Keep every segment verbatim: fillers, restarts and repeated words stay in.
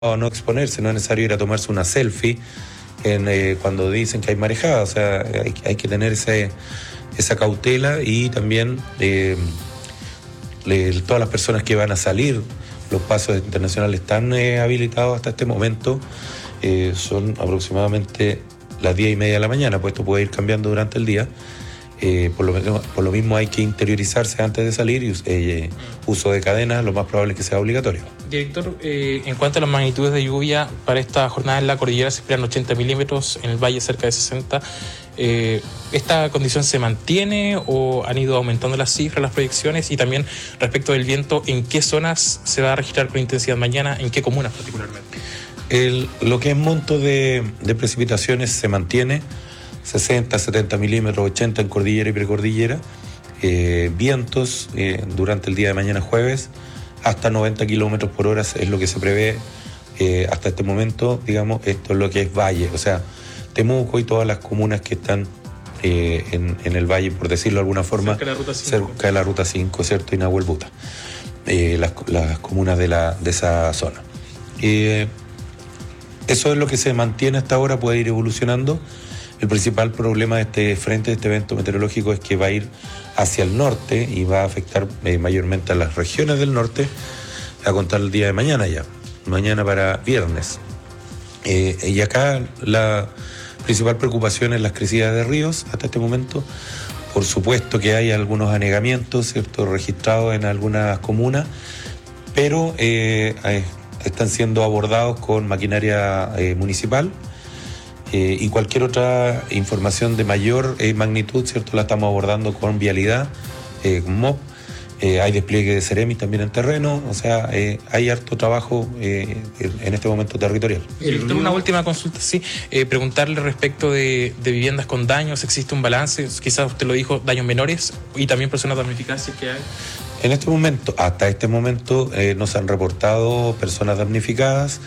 o no exponerse, no es necesario ir a tomarse una selfie en, eh, cuando dicen que hay marejada, o sea, hay, hay que tener ese, esa cautela y también eh, le, todas las personas que van a salir, los pasos internacionales están eh, habilitados hasta este momento, eh, son aproximadamente las diez y media de la mañana, pues esto puede ir cambiando durante el día. Eh, por, lo, por lo mismo hay que interiorizarse antes de salir y eh, uso de cadenas, lo más probable es que sea obligatorio. Director, eh, en cuanto a las magnitudes de lluvia, para esta jornada en la cordillera se esperan ochenta milímetros, en el valle cerca de sesenta. Eh, ¿Esta condición se mantiene o han ido aumentando las cifras, las proyecciones? Y también respecto del viento, ¿en qué zonas se va a registrar con intensidad mañana? ¿En qué comunas particularmente? El, lo que es monto de, de precipitaciones se mantiene. sesenta, setenta milímetros, ochenta en cordillera y precordillera, eh, vientos eh, durante el día de mañana jueves, hasta noventa kilómetros por hora es lo que se prevé eh, hasta este momento, digamos, esto es lo que es valle, o sea, Temuco y todas las comunas que están eh, en, en el valle, por decirlo de alguna forma, cerca de la ruta cinco, cerca de la ruta cinco, ¿cierto? Y Nahuel Buta, eh, las, las comunas de, la, de esa zona. Eh, eso es lo que se mantiene hasta ahora, puede ir evolucionando. El principal problema de este frente, de este evento meteorológico, es que va a ir hacia el norte y va a afectar eh, mayormente a las regiones del norte a contar el día de mañana ya, mañana para viernes. Eh, y acá la principal preocupación es las crecidas de ríos hasta este momento. Por supuesto que hay algunos anegamientos, ¿cierto?, registrados en algunas comunas, pero eh, eh, están siendo abordados con maquinaria eh, municipal. Eh, y cualquier otra información de mayor eh, magnitud, ¿cierto?, la estamos abordando con vialidad, eh, con M O P, eh, hay despliegue de Ceremi también en terreno, o sea, eh, hay harto trabajo eh, en este momento territorial. Director, una última consulta, sí, eh, preguntarle respecto de, de viviendas con daños, ¿existe un balance? Quizás usted lo dijo, daños menores y también personas damnificadas, si es que hay. En este momento, hasta este momento, eh, nos han reportado personas damnificadas.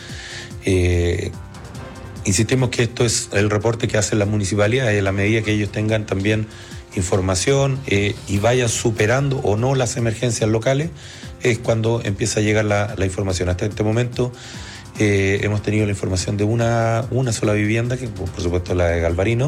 eh, Insistimos que esto es el reporte que hacen las municipalidades, a la medida que ellos tengan también información eh, y vayan superando o no las emergencias locales, es cuando empieza a llegar la, la información. Hasta este momento eh, hemos tenido la información de una, una sola vivienda, que por supuesto la de Galvarino,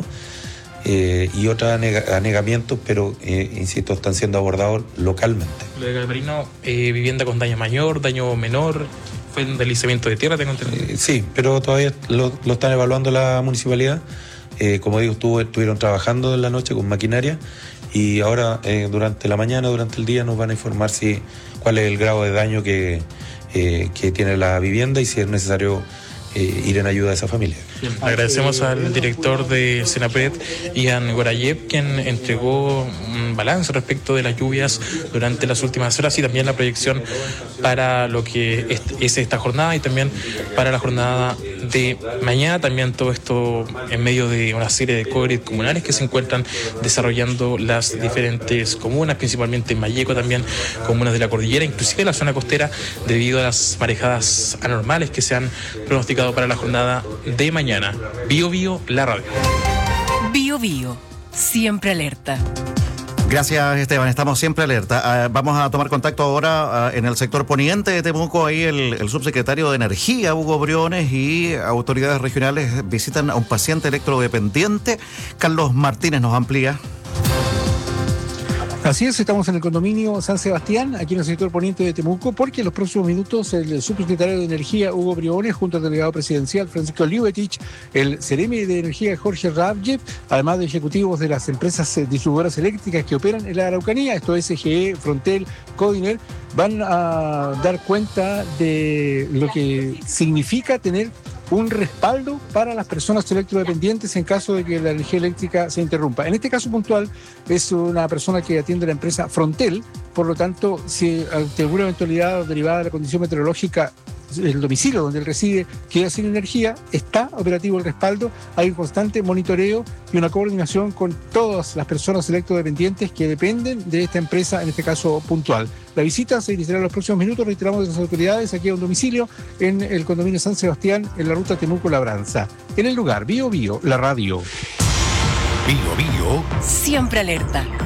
eh, y otros aneg- anegamientos, pero eh, insisto, están siendo abordados localmente. Lo de Galvarino, eh, vivienda con daño mayor, daño menor. ¿Fue un deslizamiento de tierra, tengo entendido? Eh, sí, pero todavía lo, lo están evaluando la municipalidad. Eh, como digo, estuvo, estuvieron trabajando en la noche con maquinaria y ahora eh, durante la mañana, durante el día, nos van a informar si cuál es el grado de daño que, eh, que tiene la vivienda y si es necesario eh, ir en ayuda de esa familia. Bien, agradecemos al director de Senapred, Ian Gorayev, quien entregó un balance respecto de las lluvias durante las últimas horas y también la proyección para lo que es, es esta jornada y también para la jornada de mañana. También todo esto en medio de una serie de COVID comunales que se encuentran desarrollando las diferentes comunas, principalmente en Malleco, también comunas de la cordillera, inclusive la zona costera, debido a las marejadas anormales que se han pronosticado para la jornada de mañana. Bio Bio, la radio. Bio Bio, siempre alerta. Gracias, Esteban. Estamos siempre alerta. Uh, vamos a tomar contacto ahora uh, en el sector poniente de Temuco. Ahí el, el subsecretario de Energía, Hugo Briones, y autoridades regionales visitan a un paciente electrodependiente. Carlos Martínez nos amplía. Así es, estamos en el condominio San Sebastián, aquí en el sector poniente de Temuco, porque en los próximos minutos el subsecretario de Energía, Hugo Briones, junto al delegado presidencial Francisco Liubetich, el Ceremi de Energía, Jorge Ravjev, además de ejecutivos de las empresas distribuidoras eléctricas que operan en la Araucanía, esto es S G E, Frontel, Codiner, van a dar cuenta de lo que significa tener un respaldo para las personas electrodependientes en caso de que la energía eléctrica se interrumpa. En este caso puntual es una persona que atiende la empresa Frontel, por lo tanto, si ante alguna eventualidad derivada de la condición meteorológica el domicilio donde él reside queda sin energía, está operativo el respaldo, hay un constante monitoreo y una coordinación con todas las personas electrodependientes que dependen de esta empresa, en este caso puntual. La visita se iniciará en los próximos minutos, reiteramos de las autoridades aquí a un domicilio en el condominio San Sebastián, en la ruta Temuco-Labranza. En el lugar, Bio Bio, la radio. Bio Bio, siempre alerta.